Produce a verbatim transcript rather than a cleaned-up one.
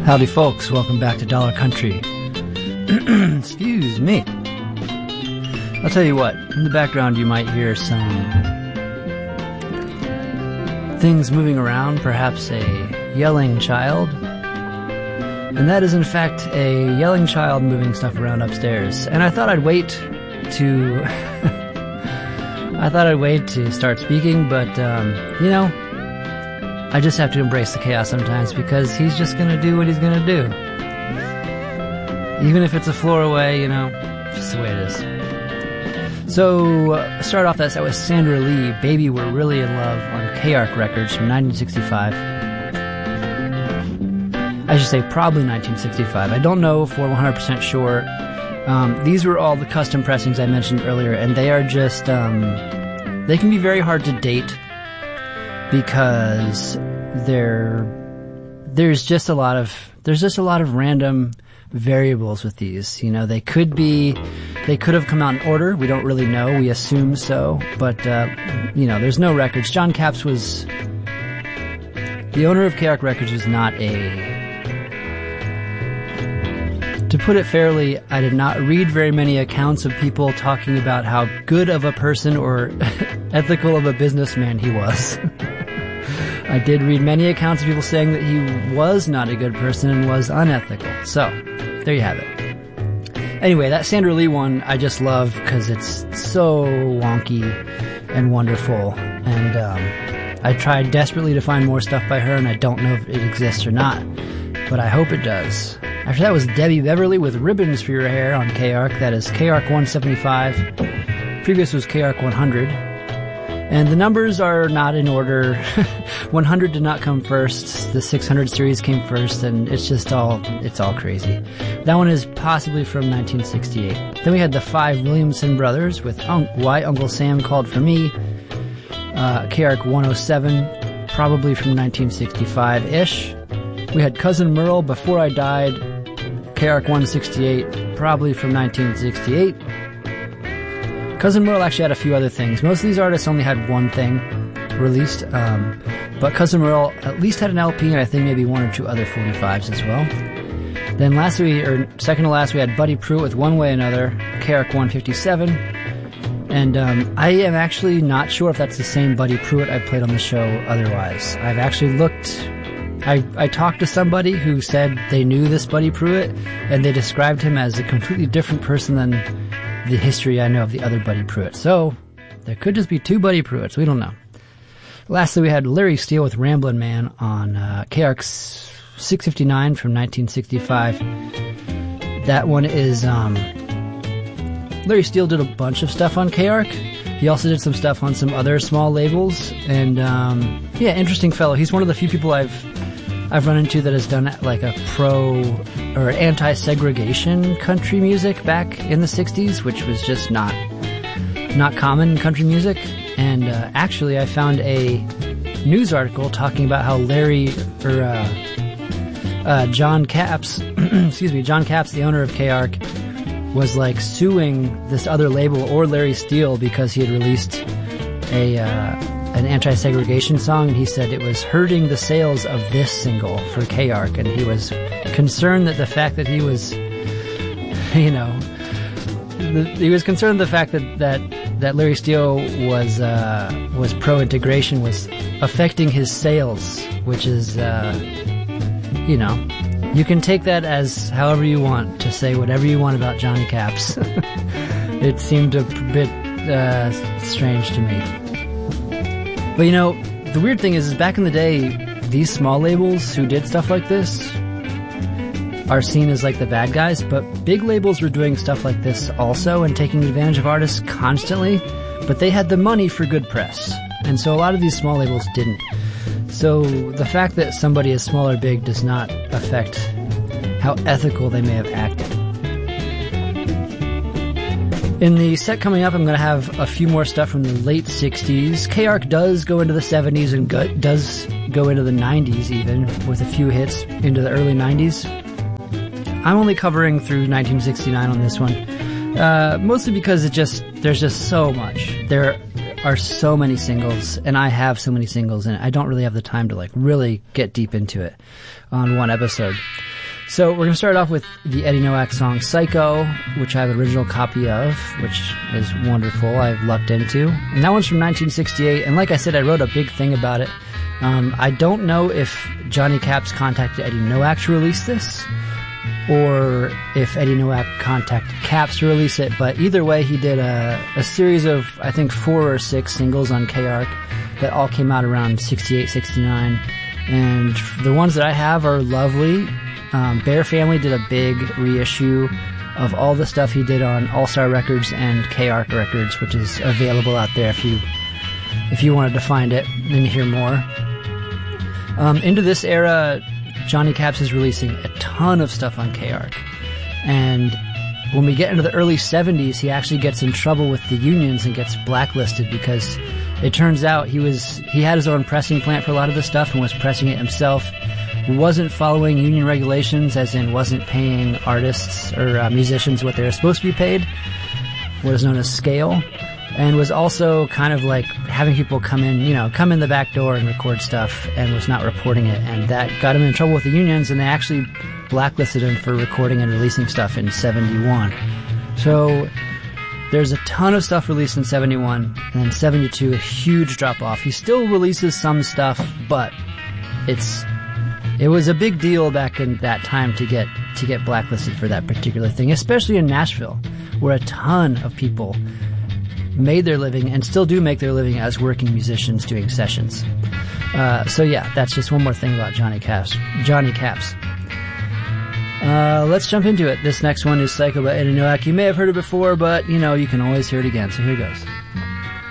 Howdy folks, welcome back to Dollar Country. Excuse me. I'll tell you what, in the background you might hear some things moving around, perhaps a yelling child. And that is in fact a yelling child moving stuff around upstairs. And I thought I'd wait to... I thought I'd wait to start speaking, but, um, you know, I just have to embrace the chaos sometimes because he's just gonna do what he's gonna do. Even if it's a floor away, you know, just the way it is. So, uh, start off that set with Sandra Lee, Baby We're Really in Love on K-Ark Records from nineteen sixty-five. I should say probably nineteen sixty-five. I don't know for one hundred percent sure. Um, these were all the custom pressings I mentioned earlier, and they are just, um, they can be very hard to date because there, there's just a lot of, there's just a lot of random variables with these. You know, they could be, they could have come out in order. We don't really know. We assume so. But, uh, you know, there's no records. John Capps was, the owner of K-Ark Records was not a, to put it fairly, I did not read very many accounts of people talking about how good of a person or ethical of a businessman he was. I did read many accounts of people saying that he was not a good person and was unethical. So, there you have it. Anyway, that Sandra Lee one I just love because it's so wonky and wonderful. And um, I tried desperately to find more stuff by her, and I don't know if it exists or not. But I hope it does. After that was Debbie Beverly with Ribbons for Your Hair on K-Ark. That is K-Ark one seventy-five. Previous was K-Ark one hundred. And the numbers are not in order. one hundred did not come first. The six hundred series came first, and it's just all, it's all crazy. That one is possibly from nineteen sixty-eight. Then we had the Five Williamson Brothers with Un- Why Uncle Sam Called for Me. Uh, K-Ark one oh seven, probably from nineteen sixty-five-ish. We had Cousin Merle, Before I Died. K-Ark one sixty-eight, probably from nineteen sixty-eight. Cousin Merle actually had a few other things. Most of these artists only had one thing released, um, but Cousin Merle at least had an L P, and I think maybe one or two other forty-fives as well. Then lastly, or second to last, we had Buddy Pruitt with One Way or Another, K-Ark one fifty-seven. And um, I am actually not sure if that's the same Buddy Pruitt I played on the show otherwise. I've actually looked... I, I talked to somebody who said they knew this Buddy Pruitt, and they described him as a completely different person than the history I know of the other Buddy Pruitt. So, there could just be two Buddy Pruitts, we don't know. Lastly, we had Larry Steele with Ramblin' Man on uh, K-Ark six fifty-nine from nineteen sixty-five. That one is, um... Larry Steele did a bunch of stuff on K-Ark. He also did some stuff on some other small labels, and, um... yeah, interesting fellow. He's one of the few people I've I've run into that has done like a pro or anti-segregation country music back in the sixties, which was just not not common in country music. And uh, actually, I found a news article talking about how Larry or uh, uh, John Capps, excuse me, John Capps, the owner of K-Ark, was like suing this other label or Larry Steele because he had released a. Uh, an anti-segregation song, and he said it was hurting the sales of this single for K-Ark, and he was concerned that the fact that he was, you know, the, he was concerned the fact that, that, that Larry Steele was, uh, was pro-integration was affecting his sales, which is, uh, you know, you can take that as however you want to say whatever you want about Johnny Capps. It seemed a bit, uh, strange to me. But you know, the weird thing is, is back in the day, these small labels who did stuff like this are seen as like the bad guys, but big labels were doing stuff like this also and taking advantage of artists constantly, but they had the money for good press. And so a lot of these small labels didn't. So the fact that somebody is small or big does not affect how ethical they may have acted. In the set coming up, I'm going to have a few more stuff from the late sixties. K-Ark does go into the seventies and go, does go into the nineties even, with a few hits into the early nineties. I'm only covering through nineteen sixty-nine on this one, uh, mostly because it just there's just so much. There are so many singles, and I have so many singles, and I don't really have the time to like really get deep into it on one episode. So we're going to start off with the Eddie Noack song Psycho, which I have an original copy of, which is wonderful. I've lucked into. And that one's from nineteen sixty-eight. And like I said, I wrote a big thing about it. Um, I don't know if Johnny Caps contacted Eddie Noack to release this, or if Eddie Noack contacted Caps to release it, but either way, he did a, a series of, I think, four or six singles on K-Ark that all came out around sixty-eight, sixty-nine. And the ones that I have are lovely. Um, Bear Family did a big reissue of all the stuff he did on All-Star Records and K-Ark Records, which is available out there if you if you wanted to find it and hear more. Um, into this era, Johnny Caps is releasing a ton of stuff on K-Ark. And when we get into the early seventies, he actually gets in trouble with the unions and gets blacklisted because it turns out he was he had his own pressing plant for a lot of the stuff and was pressing it himself. Wasn't following union regulations, as in wasn't paying artists or uh, musicians what they were supposed to be paid, what is known as scale, and was also kind of like having people come in, you know, come in the back door and record stuff and was not reporting it, and that got him in trouble with the unions, and they actually blacklisted him for recording and releasing stuff in seventy-one. So there's a ton of stuff released in seventy-one, and then seventy-two, a huge drop off. He still releases some stuff, but it's It was a big deal back in that time to get to get blacklisted for that particular thing, especially in Nashville, where a ton of people made their living and still do make their living as working musicians doing sessions. Uh, so yeah, that's just one more thing about Johnny Caps. Johnny Caps. Uh, let's jump into it. This next one is Psycho by Eddie Noack. You may have heard it before, but you know, you can always hear it again, so here goes.